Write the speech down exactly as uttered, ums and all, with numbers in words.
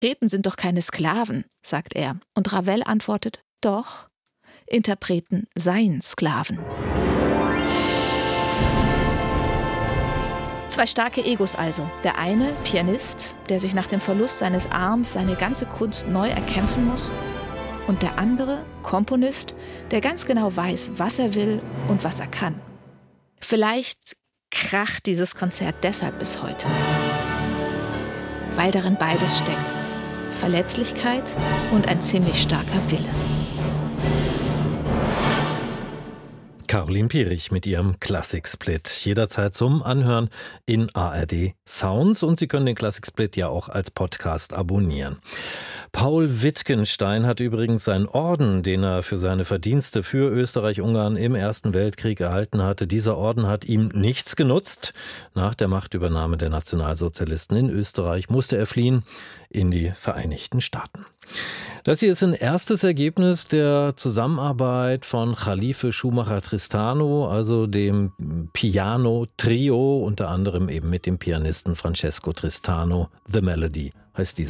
Interpreten sind doch keine Sklaven, sagt er. Und Ravel antwortet, doch, Interpreten seien Sklaven. Zwei starke Egos also. Der eine, Pianist, der sich nach dem Verlust seines Arms seine ganze Kunst neu erkämpfen muss. Und der andere, Komponist, der ganz genau weiß, was er will und was er kann. Vielleicht kracht dieses Konzert deshalb bis heute. Weil darin beides steckt. Verletzlichkeit und ein ziemlich starker Wille. Caroline Pierich mit ihrem Klassiksplit. Jederzeit zum Anhören in A R D Sounds. Und Sie können den Klassiksplit ja auch als Podcast abonnieren. Paul Wittgenstein hat übrigens seinen Orden, den er für seine Verdienste für Österreich-Ungarn im Ersten Weltkrieg erhalten hatte. Dieser Orden hat ihm nichts genutzt. Nach der Machtübernahme der Nationalsozialisten in Österreich musste er fliehen in die Vereinigten Staaten. Das hier ist ein erstes Ergebnis der Zusammenarbeit von Khalife Schumacher-Tristano, also dem Piano-Trio, unter anderem eben mit dem Pianisten Francesco Tristano. The Melody heißt diese